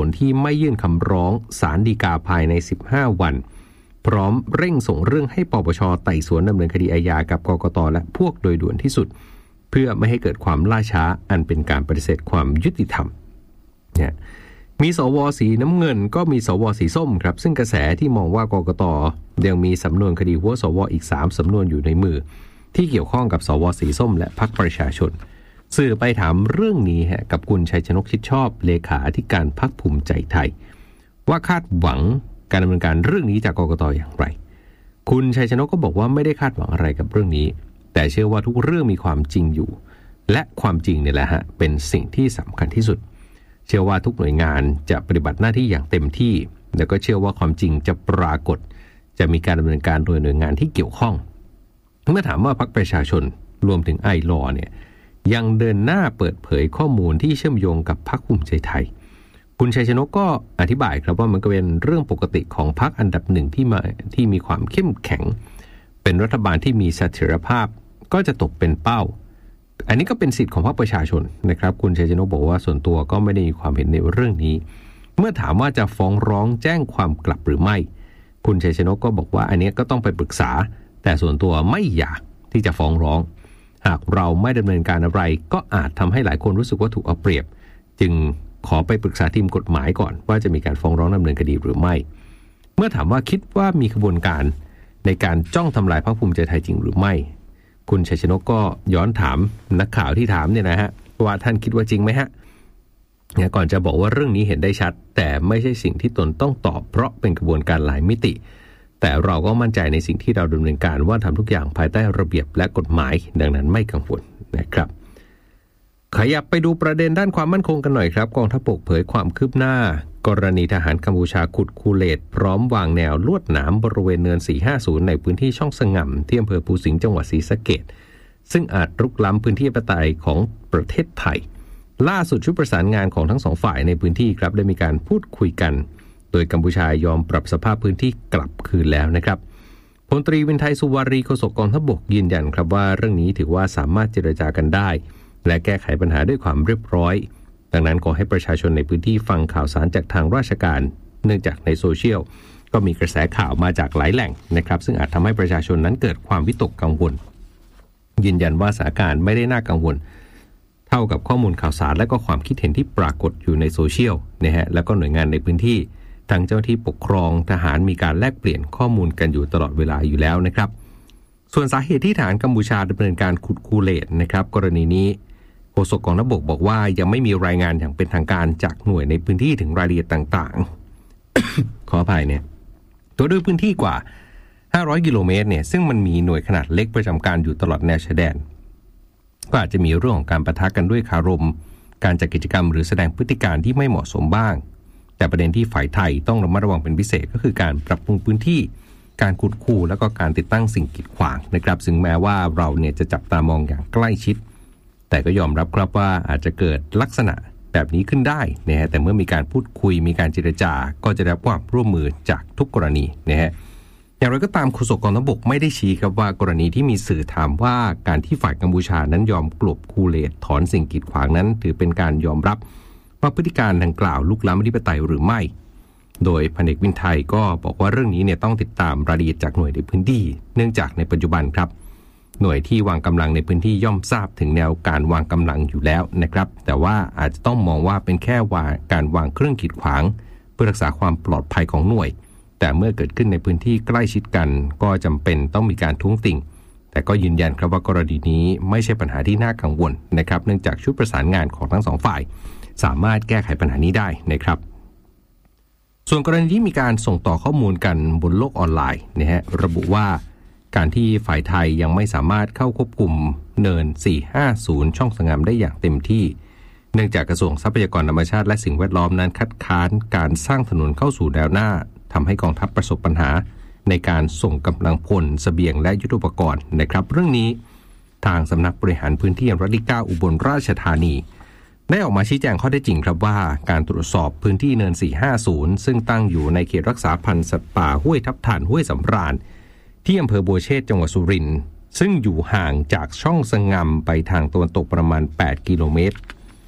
ลที่ไม่ยื่นคำร้องศาลฎีกาภายใน15วันพร้อมเร่งส่งเรื่องให้ปปช.ไต่สวนดำเนินคดีอาญากับกกต.และพวกโดยด่วนที่สุดเพื่อไม่ให้เกิดความล่าช้าอันเป็นการปฏิเสธความยุติธรรมเนี่ยมีสว.สีน้ำเงินก็มีสว.สีส้มครับซึ่งกระแสที่มองว่ากกต.ยังมีสำนวนคดีหัวสว.อีก3สำนวนอยู่ในมือที่เกี่ยวข้องกับสว.สีส้มและพรรคประชาชนสื่อไปถามเรื่องนี้กับคุณชัยชนกชิดชอบเลขาธิการพรรคภูมิใจไทยว่าคาดหวังการดำเนินการเรื่องนี้จากกกต.อย่างไรคุณชัยชนกก็บอกว่าไม่ได้คาดหวังอะไรกับเรื่องนี้แต่เชื่อว่าทุกเรื่องมีความจริงอยู่และความจริงเนี่ยแหละเป็นสิ่งที่สำคัญที่สุดเชื่อว่าทุกหน่วยงานจะปฏิบัติหน้าที่อย่างเต็มที่แล้วก็เชื่อว่าความจริงจะปรากฏจะมีการดำเนินการโดยหน่วยงานที่เกี่ยวข้องเมื่อถามว่าพรรคประชาชนรวมถึงไอลอเนี่ยยังเดินหน้าเปิดเผยข้อมูลที่เชื่อมโยงกับพรรคภูมิใจไทยคุณชัยชนกก็อธิบายครับว่ามันก็เป็นเรื่องปกติของพรรคอันดับหนึ่งที่มีความเข้มแข็งเป็นรัฐบาลที่มีเสถียรภาพก็จะตกเป็นเป้าอันนี้ก็เป็นสิทธิ์ของพรรคประชาชนนะครับคุณชัยชนกบอกว่าส่วนตัวก็ไม่ได้มีความเห็นในเรื่องนี้เมื่อถามว่าจะฟ้องร้องแจ้งความกลับหรือไม่คุณชัยชนกก็บอกว่าอันนี้ก็ต้องไปปรึกษาแต่ส่วนตัวไม่อยากที่จะฟ้องร้องหากเราไม่ดำเนินการอะไรก็อาจทำให้หลายคนรู้สึกว่าถูกเอาเปรียบจึงขอไปปรึกษาทีมกฎหมายก่อนว่าจะมีการฟ้องร้องดำเนินคดีหรือไม่เมื่อถามว่าคิดว่ามีขบวนการในการจ้องทำลายพรรคภูมิใจไทยจริงหรือไม่คุณชัยชนกก็ย้อนถามนักข่าวที่ถามเนี่ยนะฮะว่าท่านคิดว่าจริงไหมฮะเนี่ยก่อนจะบอกว่าเรื่องนี้เห็นได้ชัดแต่ไม่ใช่สิ่งที่ตนต้องตอบเพราะเป็นกระบวนการหลายมิติแต่เราก็มั่นใจในสิ่งที่เราดำเนินการว่าทำทุกอย่างภายใต้ระเบียบและกฎหมายดังนั้นไม่กังวลนะครับขยับไปดูประเด็นด้านความมั่นคงกันหน่อยครับกองทัพบกเผยความคืบหน้ากรณีทหารกัมพูชาขุดคูเลตพร้อมวางแนวลวดหนามบริเวณเนิน450ในพื้นที่ช่องสง่ำที่อำเภอภูสิงห์จังหวัดศรีสะเกษซึ่งอาจรุกล้ำพื้นที่อธิปไตยของประเทศไทยล่าสุดชุดประสานงานของทั้งสองฝ่ายในพื้นที่ครับได้มีการพูดคุยกันโดยกัมพูชายอมปรับสภาพพื้นที่กลับคืนแล้วนะครับพลตรีวินไทยสุวารีโฆษกกองทัพบกยืนยันครับว่าเรื่องนี้ถือว่าสามารถเจรจากันได้และแก้ไขปัญหาด้วยความเรียบร้อยดังนั้นขอให้ประชาชนในพื้นที่ฟังข่าวสารจากทางราชการเนื่องจากในโซเชียลก็มีกระแสข่าวมาจากหลายแหล่งนะครับซึ่งอาจทำให้ประชาชนนั้นเกิดความวิตกกังวลยืนยันว่าสถานการณ์ไม่ได้น่ากังวลเท่ากับข้อมูลข่าวสารและก็ความคิดเห็นที่ปรากฏอยู่ในโซเชียลนะฮะแล้วก็หน่วยงานในพื้นที่ทางเจ้าหน้าที่ปกครองทหารมีการแลกเปลี่ยนข้อมูลกันอยู่ตลอดเวลาอยู่แล้วนะครับส่วนสาเหตุที่ทหารกัมพูชาดำเนินการขุดคูเลตนะครับกรณีนี้โฆษกกองทัพบกบอกว่ายังไม่มีรายงานอย่างเป็นทางการจากหน่วยในพื้นที่ถึงรายละเอียดต่างๆ ขออภัยเนี่ยตัวด้วยพื้นที่กว่า500กิโลเมตรเนี่ยซึ่งมันมีหน่วยขนาดเล็กประจำการอยู่ตลอดแนวชายแดนก็อาจจะมีเรื่องของการปะทะกันด้วยคารมการจัดกิจกรรมหรือแสดงพฤติการที่ไม่เหมาะสมบ้างแต่ประเด็นที่ฝ่ายไทยต้องระมัดระวังเป็นพิเศษก็คือการปรับปรุงพื้นที่การขุดคูแล้วก็การติดตั้งสิ่งกีดขวางนะครับซึ่งแม้ว่าเราเนี่ยจะจับตามองอย่างใกล้ชิดแต่ก็ยอมรับครับว่าอาจจะเกิดลักษณะแบบนี้ขึ้นได้นะฮะแต่เมื่อมีการพูดคุยมีการเจรจาก็จะได้รับความร่วมมือจากทุกกรณีนะฮะอย่างไรก็ตามโฆษกกองทัพบกไม่ได้ชี้ครับว่ากรณีที่มีสื่อถามว่าการที่ฝ่ายกัมพูชานั้นยอมกลบคูเลตถอนสิ่งกีดขวางนั้นถือเป็นการยอมรับว่าพฤติการดังกล่าวลุกล้ำอธิปไตยหรือไม่โดยพันเอกวินไทยก็บอกว่าเรื่องนี้เนี่ยต้องติดตามรายละเอียดจากหน่วยในพื้นที่เนื่องจากในปัจจุบันครับหน่วยที่วางกำลังในพื้นที่ย่อมทราบถึงแนวการวางกำลังอยู่แล้วนะครับแต่ว่าอาจจะต้องมองว่าเป็นแค่การวางเครื่องกีดขวางเพื่อรักษาความปลอดภัยของหน่วยแต่เมื่อเกิดขึ้นในพื้นที่ใกล้ชิดกันก็จำเป็นต้องมีการท้วงติ่งแต่ก็ยืนยันครับว่ากรณีนี้ไม่ใช่ปัญหาที่น่ากังวลนะครับเนื่องจากชุดประสานงานของทั้งสองฝ่ายสามารถแก้ไขปัญหานี้ได้นะครับส่วนกรณีที่มีการส่งต่อข้อมูลกันบนโลกออนไลน์นะฮะระบุว่าการที่ฝ่ายไทยยังไม่สามารถเข้าควบคุมเนิน450ช่องสงามได้อย่างเต็มที่เนื่องจากกระทรวงทรัพยากรธรรมชาติและสิ่งแวดล้อมนั้นคัดค้านการสร้างถนนเข้าสู่แนวหน้าทำให้กองทัพประสบปัญหาในการส่งกำลังพลเสบียงและยุทโธปกรณ์นะครับเรื่องนี้ทางสำนักบริหารพื้นที่รัฐที่9อุบลราชธานีได้ออกมาชี้แจงข้อเท็จจริงครับว่าการตรวจสอบพื้นที่เนิน450ซึ่งตั้งอยู่ในเขตรักษาพันธุ์สัตว์ป่าห้วยทับทันห้วยสำราญที่อำเภอบัวเชษจังหวัดสุรินทร์ซึ่งอยู่ห่างจากช่องสงำไปทางตะวันตกประมาณ8กิโลเมตร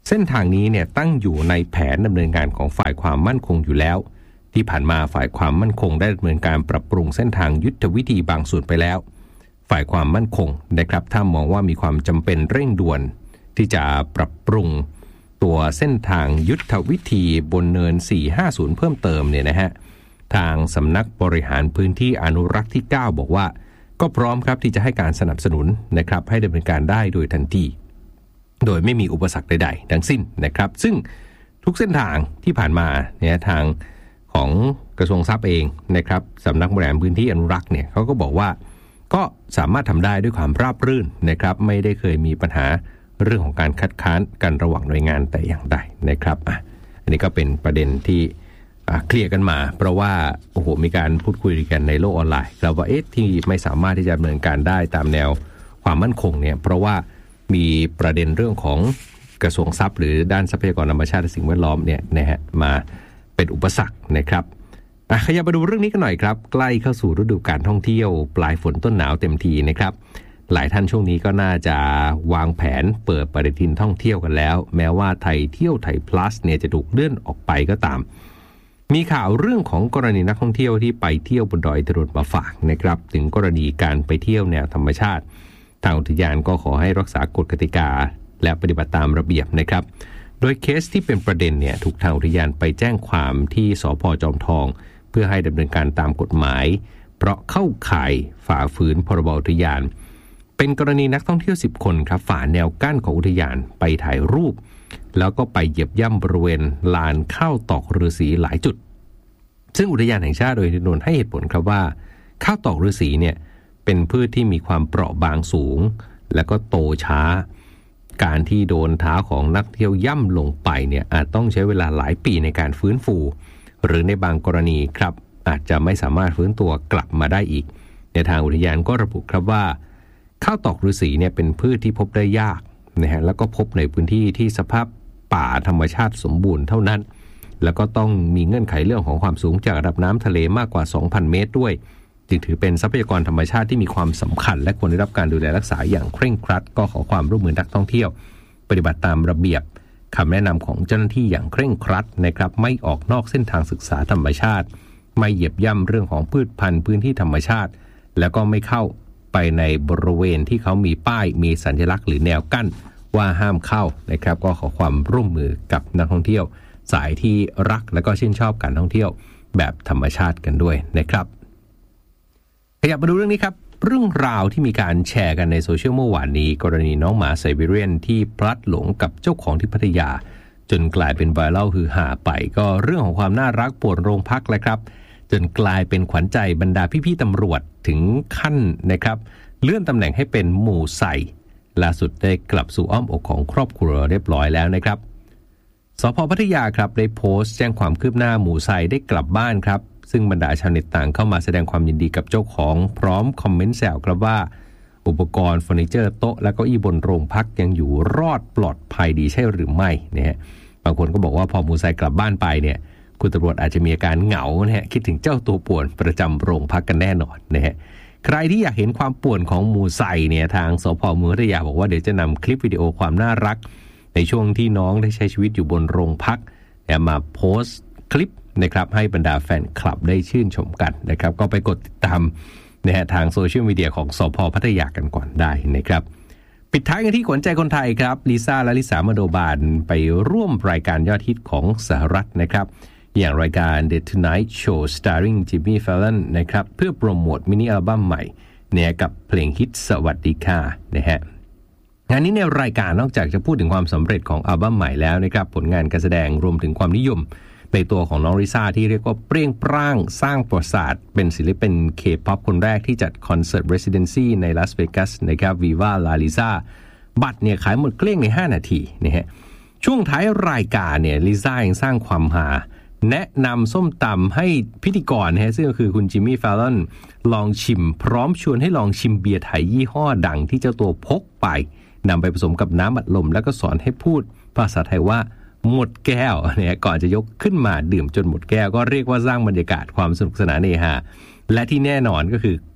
เส้นทางนี้เนี่ยตั้งอยู่ในแผนดำเนินงานของฝ่ายความมั่นคงอยู่แล้วที่ผ่านมาฝ่ายความมั่นคงได้ดำเนินการปรับปรุงเส้นทางยุทธวิธีบางส่วนไปแล้วฝ่ายความมั่นคงนะครับถ้ามองว่ามีความจำเป็นเร่งด่วนที่จะปรับปรุงตัวเส้นทางยุทธวิธีบนเนิน450เพิ่มเติมเนี่ยนะฮะทางสำนักบริหารพื้นที่อนุรักษ์ที่9บอกว่าก็พร้อมครับที่จะให้การสนับสนุนนะครับให้ดำเนินการได้โดยทันทีโดยไม่มีอุปสรรคใดๆทั้งสิ้นนะครับซึ่งทุกเส้นทางที่ผ่านมาเนี่ยทางของกระทรวงทรัพย์เองนะครับสำนักบริหารพื้นที่อนุรักษ์เนี่ยเขาก็บอกว่าก็สามารถทำได้ด้วยความราบรื่นนะครับไม่ได้เคยมีปัญหาเรื่องของการคัดค้านกันระหว่างหน่วยงานแต่อย่างใดนะครับอันนี้ก็เป็นประเด็นที่เคลียร์กันมาเพราะว่าโอ้โหมีการพูดคุยกันในโลกออนไลน์แล้วว่าที่ไม่สามารถที่จะดำเนินการได้ตามแนวความมั่นคงเนี่ยเพราะว่ามีประเด็นเรื่องของกระทรวงทรัพย์หรือด้านทรัพยากรธรรมชาติและสิ่งแวดล้อมเนี่ยนะฮะมาเป็นอุปสรรคนะครับขยับมาดูเรื่องนี้กันหน่อยครับใกล้เข้าสู่ฤดูการท่องเที่ยวปลายฝนต้นหนาวเต็มทีนะครับหลายท่านช่วงนี้ก็น่าจะวางแผนเปิดปฏิทินท่องเที่ยวกันแล้วแม้ว่าไทยเที่ยวไทย plus เนี่ยจะถูกเลื่อนออกไปก็ตามมีข่าวเรื่องของกรณีนักท่องเที่ยวที่ไปเที่ยวบนดอยอินทนนท์มาฝากนะครับถึงกรณีการไปเที่ยวแนวธรรมชาติทางอุทยานก็ขอให้รักษากฎกติกาและปฏิบัติตามระเบียบนะครับโดยเคสที่เป็นประเด็นเนี่ยถูกทางอุทยานไปแจ้งความที่สภ.จอมทองเพื่อให้ดำเนินการตามกฎหมายเพราะเข้าข่ายฝ่าฝืนพรบอุทยานเป็นกรณีนักท่องเที่ยว10คนครับฝ่าแนวกั้นของอุทยานไปถ่ายรูปแล้วก็ไปเหยียบย่ำบริเวณลานข้าวตอกฤาษีหลายจุดซึ่งอุทยานแห่งชาติดอยอินทนนท์ให้เหตุผลครับว่าข้าวตอกฤาษีเนี่ยเป็นพืชที่มีความเปราะบางสูงแล้วก็โตช้าการที่โดนเท้าของนักเที่ยวย่ำลงไปเนี่ยอาจต้องใช้เวลาหลายปีในการฟื้นฟูหรือในบางกรณีครับอาจจะไม่สามารถฟื้นตัวกลับมาได้อีกในทางอุทยานก็ระบุครับว่าข้าวตอกฤาษีเนี่ยเป็นพืชที่พบได้ยากนะฮะแล้วก็พบในพื้นที่ที่สภาพป่าธรรมชาติสมบูรณ์เท่านั้นแล้วก็ต้องมีเงื่อนไขเรื่องของความสูงจากระดับน้ำทะเลมากกว่า 2,000 เมตรด้วยจึงถือเป็นทรัพยากรธรรมชาติที่มีความสำคัญและควรได้รับการดูแลรักษาอย่างเคร่งครัดก็ขอความร่วมมือนักท่องเที่ยวปฏิบัติตามระเบียบคำแนะนำของเจ้าหน้าที่อย่างเคร่งครัดนะครับไม่ออกนอกเส้นทางศึกษาธรรมชาติไม่เหยียบย่ำเรื่องของพืชพันธุ์พื้นที่ธรรมชาติแล้วก็ไม่เข้าไปในบริเวณที่เขามีป้ายมีสัญลักษณ์หรือแนวกั้นว่าห้ามเข้านะครับก็ขอความร่วมมือกับนักท่องเที่ยวสายที่รักและก็ชื่นชอบการท่องเที่ยวแบบธรรมชาติกันด้วยนะครับขยับมาดูเรื่องนี้ครับเรื่องราวที่มีการแชร์กันในโซเชียลเมื่อวานนี้กรณีน้องหมาไซบีเรียนที่พลัดหลงกับเจ้าของที่พัทยาจนกลายเป็นไวรัลฮือฮาไปก็เรื่องของความน่ารักปวดโรงพักเลยครับจนกลายเป็นขวัญใจบรรดาพี่ๆตำรวจถึงขั้นนะครับเลื่อนตำแหน่งให้เป็นหมู่ไซล่าสุดได้กลับสู่อ้อมอกของครอบครัวเรียบร้อยแล้วนะครับสภ.พัทยาครับได้โพสต์แจ้งความคืบหน้าหมู่ไซได้กลับบ้านครับซึ่งบรรดาชาวเน็ตต่างเข้ามาแสดงความยินดีกับเจ้าของพร้อมคอมเมนต์แซวครับว่าอุปกรณ์เฟอร์นิเจอร์โต๊ะและเก้าอี้บนโรงพักยังอยู่รอดปลอดภัยดีใช่หรือไม่นะฮะบางคนก็บอกว่าพอหมู่ไซกลับบ้านไปเนี่ยคุณตำรวจอาจจะมีอาการเหงานะฮะคิดถึงเจ้าตัวป่วนประจำโรงพักกันแน่นอนนะฮะใครที่อยากเห็นความป่วนของหมู่ไซเนี่ยทางสภ.เมืองพัทยาบอกว่าเดี๋ยวจะนำคลิปวิดีโอความน่ารักในช่วงที่น้องได้ใช้ชีวิตอยู่บนโรงพักมาโพสต์คลิปนะครับให้บรรดาแฟนคลับได้ชื่นชมกันนะครับก็ไปกดติดตามนะฮะทางโซเชียลมีเดียของสภ.พัทยากันก่อนได้นะครับปิดท้ายกันที่ขวัญใจคนไทยครับลิซ่าและลิสามาโดบานไปร่วมรายการยอดฮิตของสหรัฐนะครับอย่างรายการ The Tonight Show Starring Jimmy Fallon นะครับเพื่อโปรโมทมินิอัลบั้มใหม่เนี่ยกับเพลงฮิตสวัสดีค่ะนะฮะงานนี้ในรายการนอกจากจะพูดถึงความสำเร็จของอัลบั้มใหม่แล้วนะครับผลงานการแสดงรวมถึงความนิยมในตัวของน้องลิซ่าที่เรียกว่าเปรี้ยงปร้างสร้างประวัติศาสตร์เป็นศิลปินเคป๊อปคนแรกที่จัดคอนเสิร์ต Residency ในลาสเวกัสนะครับ Viva La Lisa บัตรเนี่ยขายหมดเกลี้ยงใน5นาทีนะฮะช่วงท้ายรายการเนี่ยลิซ่ายังสร้างความฮาแนะนำส้มตำให้พิธีกรนะฮะซึ่งก็คือคุณจิมมี่ฟาลลอนลองชิมพร้อมชวนให้ลองชิมเบียร์ไทยยี่ห้อดังที่เจ้าตัวพกไปนำไปผสมกับน้ำอัดลมแล้วก็สอนให้พูดภาษาไทยว่าหมดแก้วเนี่ยก่อนจะยกขึ้นมาดื่มจนหมดแก้วก็เรียกว่าสร้างบรรยากาศความสนุกสนานเฮฮาและที่แน่นอนก็คือ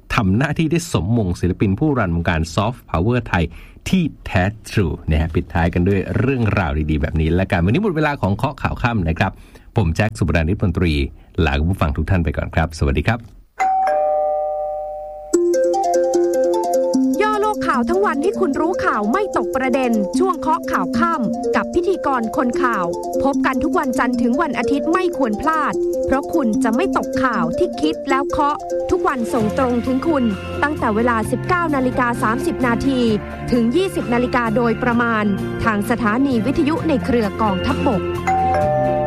ทำหน้าที่ได้สมมงศิลปินผู้รันวงการซอฟต์พาวเวอร์ไทยที่แท้ทรูนะฮะปิดท้ายกันด้วยเรื่องราวดีๆแบบนี้และกันวันนี้หมดเวลาของเคาะข่าวค่ำนะครับผมแจ็คสุบรานิช มนตรีลาคุณผู้ฟังทุกท่านไปก่อนครับสวัสดีครับย่อโลกข่าวทั้งวันให้คุณรู้ข่าวไม่ตกประเด็นช่วงเคาะข่าวค่ำกับพิธีกรคนข่าวพบกันทุกวันจันทร์ถึงวันอาทิตย์ไม่ควรพลาดเพราะคุณจะไม่ตกข่าวที่คิดแล้วเคาะทุกวันส่งตรงถึงคุณตั้งแต่เวลา 19:30 นาทีถึง 20:00 น.โดยประมาณทางสถานีวิทยุในเครือกองทัพบก